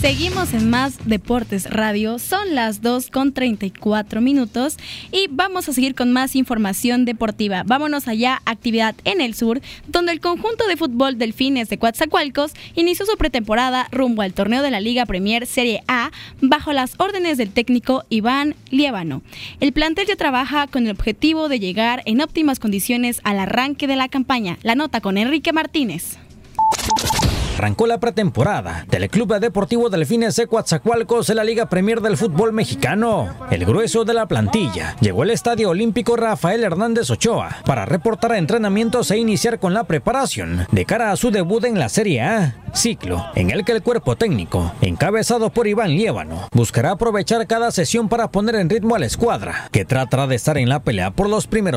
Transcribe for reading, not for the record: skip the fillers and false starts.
Seguimos en Más Deportes Radio, son las 2:34 y vamos a seguir con más información deportiva. Vámonos allá, actividad en el sur, donde el conjunto de fútbol Delfines de Coatzacoalcos inició su pretemporada rumbo al torneo de la Liga Premier Serie A bajo las órdenes del técnico Iván Liévano. El plantel ya trabaja con el objetivo de llegar en óptimas condiciones al arranque de la campaña. La nota con Enrique Martínez. Arrancó la pretemporada del Club Deportivo Delfines de Coatzacoalcos en la Liga Premier del fútbol mexicano. El grueso de la plantilla llegó al Estadio Olímpico Rafael Hernández Ochoa para reportar entrenamientos e iniciar con la preparación de cara a su debut en la Serie A, ciclo en el que el cuerpo técnico, encabezado por Iván Liévano, buscará aprovechar cada sesión para poner en ritmo a la escuadra, que tratará de estar en la pelea por los primeros